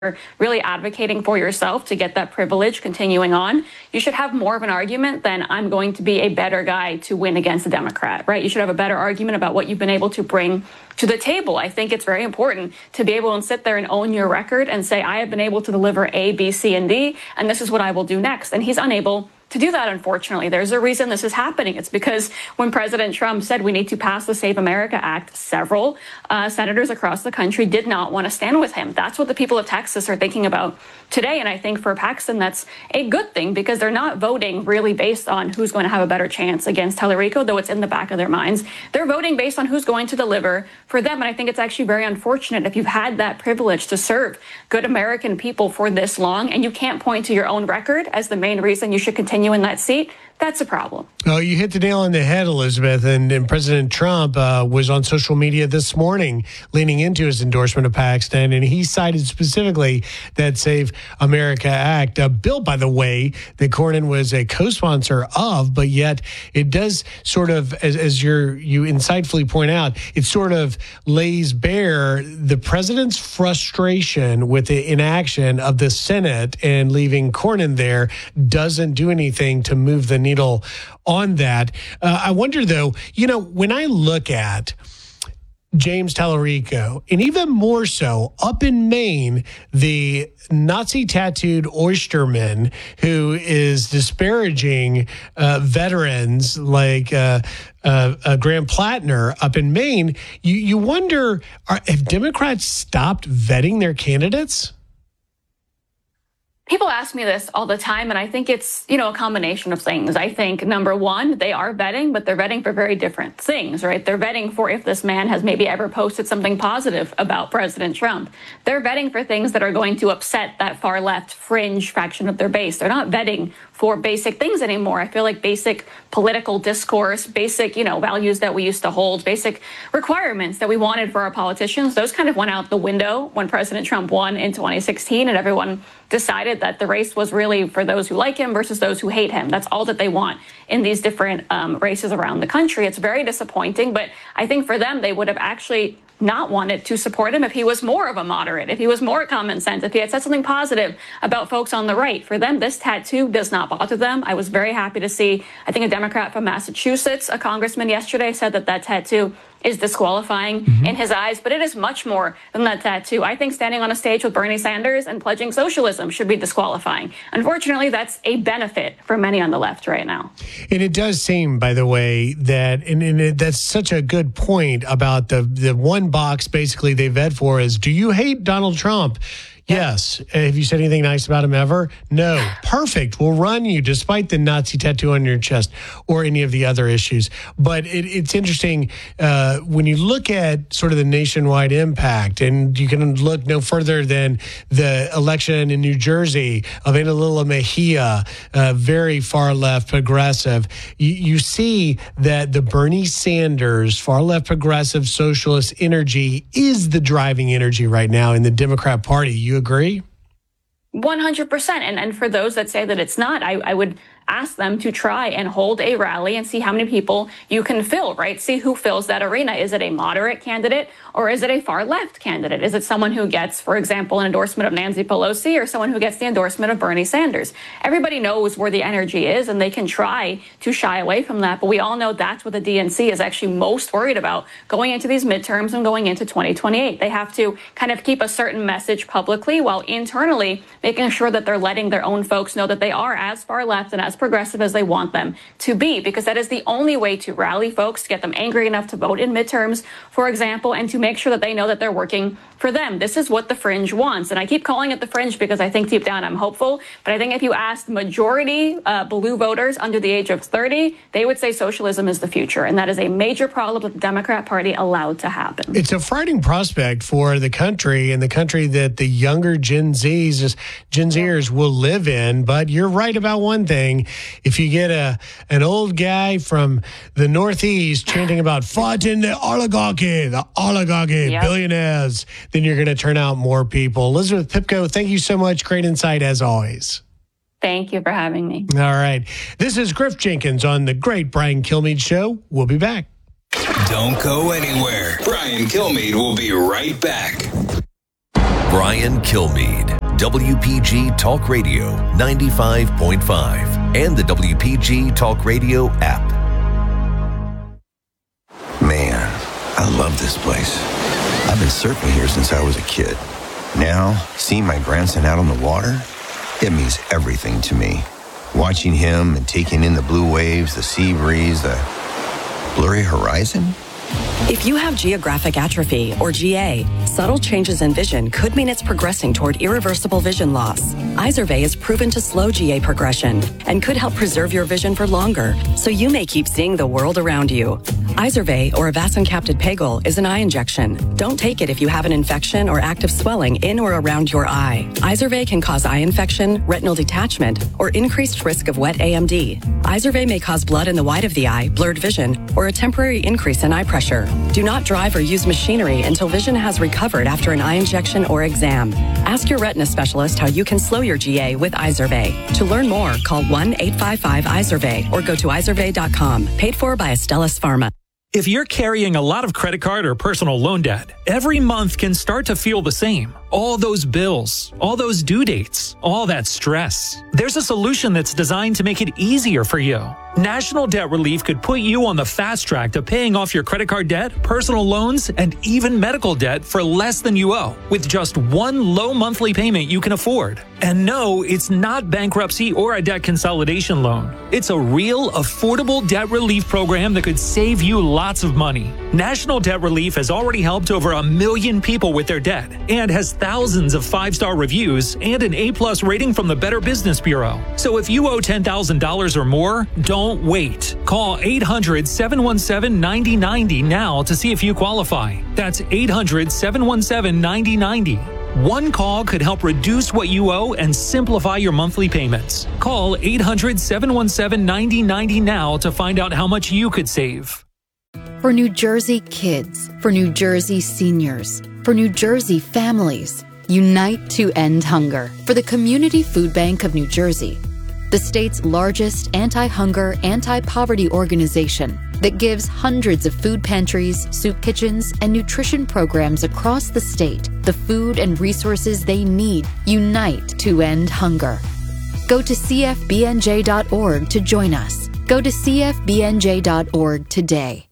really advocating for yourself to get that privilege continuing on, you should have more of an argument than I'm going to be a better guy to win against a Democrat, right? You should have a better argument about what you've been able to bring to the table. I think it's very important to be able to sit there and own your record and say, I have been able to deliver A, B, C, and D, and this is what I will do next. And he's unable to do that, unfortunately. There's a reason this is happening. It's because when President Trump said we need to pass the Save America Act, several senators across the country did not want to stand with him. That's what the people of Texas are thinking about today. And I think for Paxton, that's a good thing because they're not voting really based on who's going to have a better chance against Tallarico, though it's in the back of their minds. They're voting based on who's going to deliver for them. And I think it's actually very unfortunate if you've had that privilege to serve good American people for this long and you can't point to your own record as the main reason you should continue in that seat. That's a problem. Oh, you hit the nail on the head, Elizabeth. And President Trump was on social media this morning leaning into his endorsement of Paxton. And he cited specifically that Save America Act, a bill, by the way, that Cornyn was a co-sponsor of. But yet it does sort of, as you insightfully point out, it sort of lays bare the president's frustration with the inaction of the Senate, and leaving Cornyn there doesn't do anything to move the needle on that. I wonder, though, when I look at James Tallarico, and even more so up in Maine, the Nazi tattooed oysterman who is disparaging veterans like Graham Plattner up in Maine, you wonder, have Democrats stopped vetting their candidates? People ask me this all the time, and I think it's, a combination of things. I think, number one, they are vetting, but they're vetting for very different things, right? They're vetting for if this man has maybe ever posted something positive about President Trump. They're vetting for things that are going to upset that far left fringe faction of their base. They're not vetting for basic things anymore. I feel like basic political discourse, basic, values that we used to hold, basic requirements that we wanted for our politicians, those kind of went out the window when President Trump won in 2016 and everyone decided that the race was really for those who like him versus those who hate him. That's all that they want in these different races around the country. It's very disappointing, but I think for them, they would have actually not wanted to support him if he was more of a moderate, if he was more common sense, if he had said something positive about folks on the right. For them, this tattoo does not bother them. I was very happy to see, I think a Democrat from Massachusetts, a congressman yesterday, said that tattoo is disqualifying in his eyes, but it is much more than that tattoo. I think standing on a stage with Bernie Sanders and pledging socialism should be disqualifying. Unfortunately, that's a benefit for many on the left right now. And it does seem, by the way, that, that's such a good point about the one box basically they vet for is, do you hate Donald Trump? Yes. Have you said anything nice about him ever? No. Perfect. We'll run you despite the Nazi tattoo on your chest or any of the other issues. But it's interesting when you look at sort of the nationwide impact, and you can look no further than the election in New Jersey of Ana Lila Mejia, very far left progressive. You see that the Bernie Sanders far left progressive socialist energy is the driving energy right now in the Democrat Party. You agree? 100%. And for those that say that it's not, I would ask them to try and hold a rally and see how many people you can fill, right? See who fills that arena. Is it a moderate candidate or is it a far left candidate? Is it someone who gets, for example, an endorsement of Nancy Pelosi or someone who gets the endorsement of Bernie Sanders? Everybody knows where the energy is and they can try to shy away from that. But we all know that's what the DNC is actually most worried about going into these midterms and going into 2028. They have to kind of keep a certain message publicly while internally making sure that they're letting their own folks know that they are as far left and as progressive as they want them to be, because that is the only way to rally folks, to get them angry enough to vote in midterms, for example, and to make sure that they know that they're working for them. This is what the fringe wants. And I keep calling it the fringe because I think deep down I'm hopeful. But I think if you asked majority blue voters under the age of 30, they would say socialism is the future. And that is a major problem that the Democrat Party allowed to happen. It's a frightening prospect for the country, and the country that the younger Gen Zers will live in. But you're right about one thing. If you get an old guy from the Northeast chanting about fighting the oligarchy, yep, billionaires, then you're going to turn out more people. Elizabeth Pipko, thank you so much. Great insight as always. Thank you for having me. All right. This is Griff Jenkins on The Great Brian Kilmeade Show. We'll be back. Don't go anywhere. Brian Kilmeade will be right back. Brian Kilmeade, WPG Talk Radio 95.5 and the WPG Talk Radio app. Man, I love this place. I've been surfing here since I was a kid. Now, seeing my grandson out on the water, it means everything to me. Watching him and taking in the blue waves, the sea breeze, the blurry horizon. If you have geographic atrophy, or GA, subtle changes in vision could mean it's progressing toward irreversible vision loss. Izervay is proven to slow GA progression and could help preserve your vision for longer, so you may keep seeing the world around you. Izervay, or avacincaptad pegol, is an eye injection. Don't take it if you have an infection or active swelling in or around your eye. Izervay can cause eye infection, retinal detachment, or increased risk of wet AMD. Izervay may cause blood in the white of the eye, blurred vision, or a temporary increase in eye pressure. Do not drive or use machinery until vision has recovered after an eye injection or exam. Ask your retina specialist how you can slow your GA with Izervay. To learn more, call 1-855-IZERVAY or go to izervay.com. Paid for by Astellas Pharma. If you're carrying a lot of credit card or personal loan debt, every month can start to feel the same. All those bills, all those due dates, all that stress. There's a solution that's designed to make it easier for you. National Debt Relief could put you on the fast track to paying off your credit card debt, personal loans, and even medical debt for less than you owe, with just one low monthly payment you can afford. And no, it's not bankruptcy or a debt consolidation loan. It's a real, affordable debt relief program that could save you lots of money. National Debt Relief has already helped over 1 million people with their debt and has thousands of 5-star reviews and an A+ rating from the Better Business Bureau. So if you owe $10,000 or more, don't wait. Call 800-717-9090 now to see if you qualify. That's 800-717-9090. One call could help reduce what you owe and simplify your monthly payments. Call 800-717-9090 now to find out how much you could save. For New Jersey kids, for New Jersey seniors, for New Jersey families, unite to end hunger. For the Community Food Bank of New Jersey, the state's largest anti-hunger, anti-poverty organization that gives hundreds of food pantries, soup kitchens, and nutrition programs across the state the food and resources they need. Unite to end hunger. Go to cfbnj.org to join us. Go to cfbnj.org today.